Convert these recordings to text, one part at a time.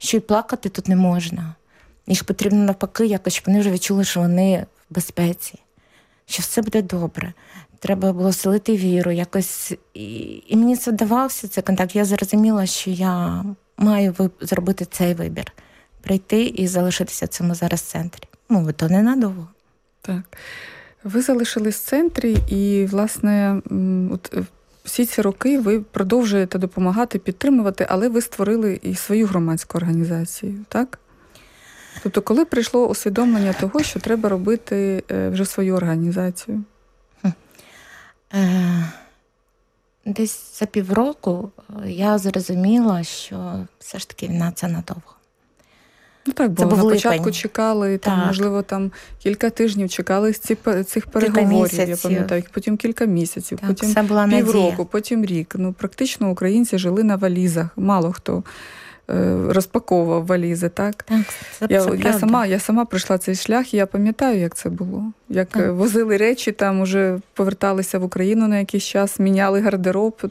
що й плакати тут не можна. Їх потрібно навпаки якось, щоб вони вже відчули, що вони в безпеці, що все буде добре. Треба було вселити віру якось. І мені це вдавався, цей контакт. Я зрозуміла, що я маю зробити цей вибір. Прийти і залишитися в цьому зараз центрі. То ненадовго. Так. Ви залишились в центрі і, власне, всі ці роки ви продовжуєте допомагати, підтримувати, але ви створили і свою громадську організацію, так? Тобто, коли прийшло усвідомлення того, що треба робити вже свою організацію? Десь за півроку я зрозуміла, що все ж таки війна – це надовго. Так, бо на початку чекали, можливо, кілька тижнів чекали цих переговорів, я пам'ятаю, потім кілька місяців, так, потім півроку, потім рік. Практично українці жили на валізах, мало хто розпаковував валізи, так? Я сама пройшла цей шлях, і я пам'ятаю, як це було. Як возили речі, уже поверталися в Україну на якийсь час, міняли гардероб,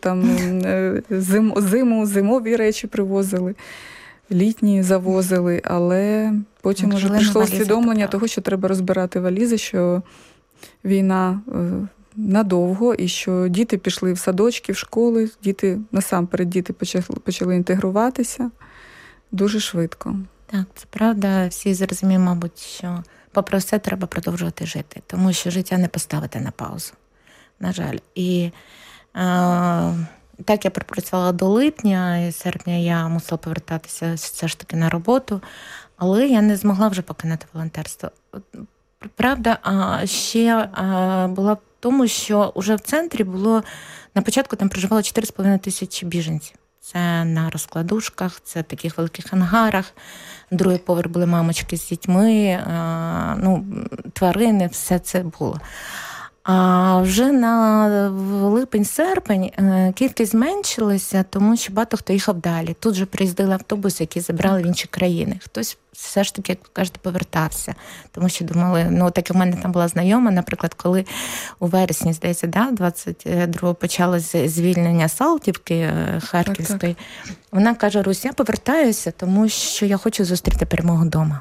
зимові речі привозили. Літні завозили, але потім вже прийшло усвідомлення того, що треба розбирати валізи, що війна надовго, і що діти пішли в садочки, в школи, насамперед діти почали інтегруватися дуже швидко. Так, це правда. Всі зрозуміли, мабуть, що попри все треба продовжувати жити, тому що життя не поставити на паузу, на жаль. І так я пропрацювала до липня, і серпня я мусила повертатися все ж таки на роботу, але я не змогла вже покинути волонтерство. Правда, ще була в тому, що вже в центрі було, на початку там проживало 4,5 тисячі біженців. Це на розкладушках, це в таких великих ангарах. Другий поверх були мамочки з дітьми, тварини, все це було. А вже на липень-серпень кількість зменшилася, тому що багато хто їхав далі. Тут же приїздили автобуси, які забрали в інші країни. Хтось все ж таки, як ви кажете, повертався. Тому що думали, так як в мене там була знайома, наприклад, коли у вересні, здається, 22-го почалося звільнення Салтівки Харківської, так. Вона каже: Русь, я повертаюся, тому що я хочу зустріти перемогу вдома.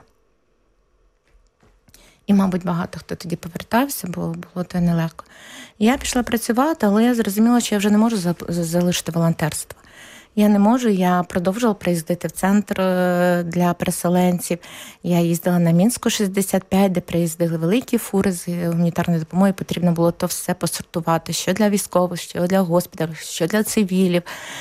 І, мабуть, багато хто тоді повертався, бо було то нелегко. Я пішла працювати, але я зрозуміла, що я вже не можу залишити волонтерство. Я не можу, я продовжувала приїздити в центр для переселенців. Я їздила на Мінську 65, де приїздили великі фури з гуманітарної допомоги. Потрібно було то все посортувати, що для військових, що для госпіталів, що для цивілів.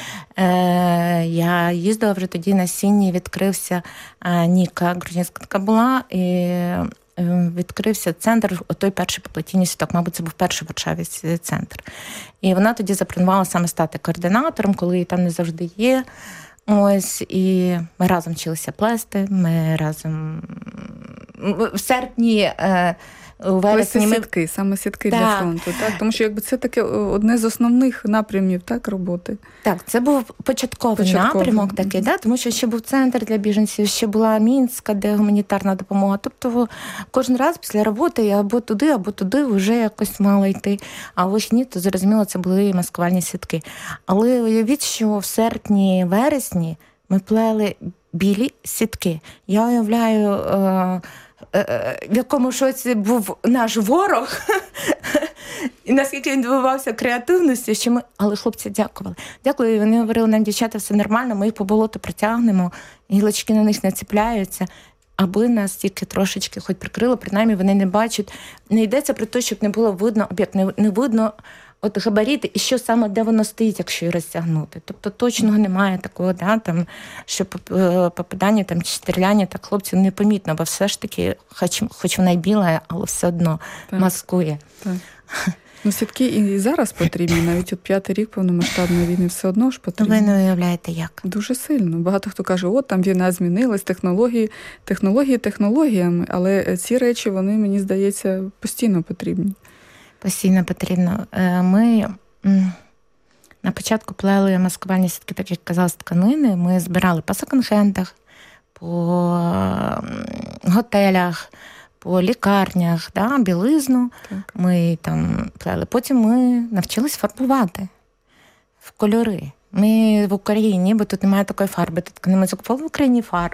Я їздила вже тоді на Сінні, відкрився Ніка, грузинська така була, і відкрився центр, той перший по плетінню сіток, мабуть, це був перший в Варшаві центр. І вона тоді запропонувала саме стати координатором, коли її там не завжди є. Ось, і ми разом вчилися плести, ми разом в серпні, у вересні... Саме сітки для фронту, так? Тому що це таке одне з основних напрямів, так, роботи. Так, це був початковий напрямок такий, тому що ще був центр для біженців, ще була Мінська, де гуманітарна допомога. Тобто кожен раз після роботи я або туди вже якось мала йти. А ось ні, то зрозуміло, це були маскувальні сітки. Але уявіть, що в серпні-вересні ми плели білі сітки. Я уявляю, в якому шоці був наш ворог, і наскільки він добивався креативності, що ми... Але хлопці дякували. Дякую, і вони говорили нам: дівчата, все нормально, ми їх по болоту притягнемо, гілочки на них не ціпляються, аби нас тільки трошечки хоч прикрило, принаймні вони не бачать. Не йдеться про те, щоб не було видно об'єкт, не видно габаріти, і що саме, де воно стоїть, якщо її розтягнути. Тобто точного немає такого, що попадання чи стріляння, так хлопцю непомітно, бо все ж таки, хоч вона й біла, але все одно маскує. Так. Сітки і зараз потрібні, навіть 5-й рік повномасштабної війни все одно ж потрібні. Ви не уявляєте, як. Дуже сильно. Багато хто каже, там війна змінилась, технології технологіями, але ці речі, вони, мені здається, постійно потрібні. Постійно потрібно. Ми на початку плели маскувальні сітки, так як казала, з тканини. Ми збирали по секонд-хендах, по готелях, по лікарнях, білизну. Так. Ми там плели. Потім ми навчились фарбувати в кольори. Ми в Україні, бо тут немає такої фарби, тут ми закупили в Україні фарбу.